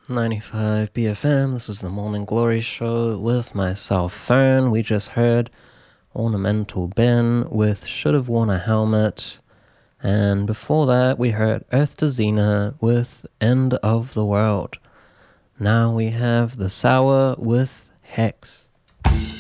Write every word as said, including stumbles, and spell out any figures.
ninety-five B F M, this is the Morning Glory Show with myself, Fern. We just heard Ornamental Ben with Should've Worn a Helmet. And before that, we heard Earth to Xena with End of the World. Now we have The Sour with Hex.